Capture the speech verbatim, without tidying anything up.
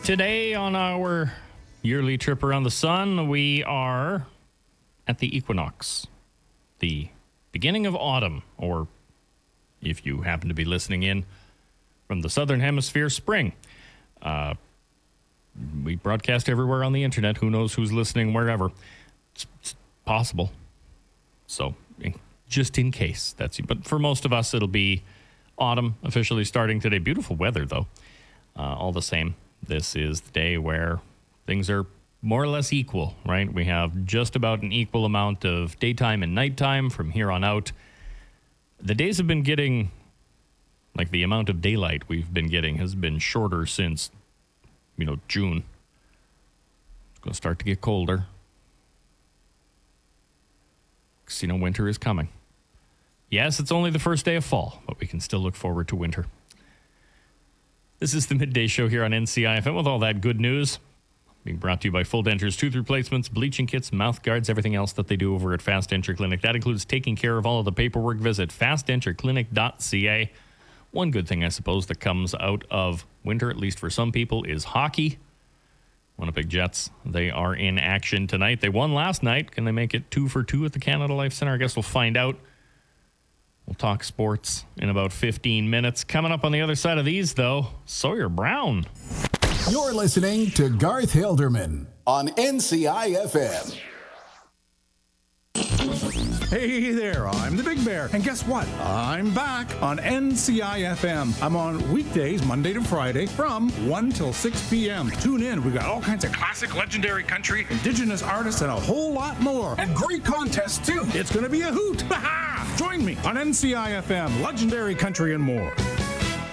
Today on our yearly trip around the sun, we are at the equinox, the beginning of autumn, or if you happen to be listening in from the southern hemisphere, spring. Uh, we broadcast everywhere on the internet. Who knows who's listening wherever. It's, it's possible. So just in case. That's But for most of us, it'll be autumn officially starting today. Beautiful weather, though. Uh, all the same, this is the day where things are more or less equal, right? We have just about an equal amount of daytime and nighttime from here on out. The days have been getting, like the amount of daylight we've been getting has been shorter since, you know, June. It's going to start to get colder. Because, you know, winter is coming. Yes, it's only the first day of fall, but we can still look forward to winter. This is the Midday Show here on N C I F M with all that good news. Being brought to you by Full Dentures, tooth replacements, bleaching kits, mouth guards, everything else that they do over at Fast Denture Clinic. That includes taking care of all of the paperwork. Visit fast denture clinic dot c a. One good thing, I suppose, that comes out of winter, at least for some people, is hockey. Winnipeg Jets, they are in action tonight. They won last night. Can they make it two for two at the Canada Life Center? I guess we'll find out. We'll talk sports in about fifteen minutes. Coming up on the other side of these, though, Sawyer Brown. You're listening to Garth Hilderman on N C I F M. Hey there, I'm the Big Bear. And guess what? I'm back on N C I F M. I'm on weekdays, Monday to Friday, from one till six p.m. Tune in. We've got all kinds of classic, legendary country, indigenous artists, and a whole lot more. And great contests, too. It's going to be a hoot. Join me on N C I F M, legendary country and more.